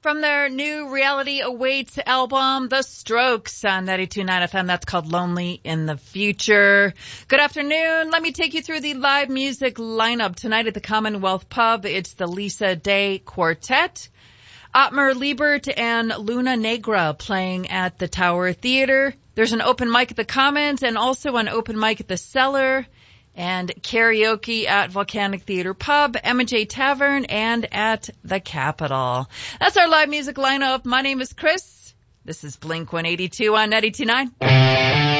from their new Reality Awaits album, The Strokes, on 92.9 FM. That's called Lonely in the Future. Good afternoon. Let me take you through the live music lineup tonight at the Commonwealth Pub. It's the Lisa Day Quartet, Ottmar Liebert and Luna Negra playing at the Tower Theater. There's an open mic at the Commons and also an open mic at the Cellar, and karaoke at Volcanic Theater Pub, M&J Tavern, and at the Capitol. That's our live music lineup. My name is Chris. This is Blink 182 on 92.9.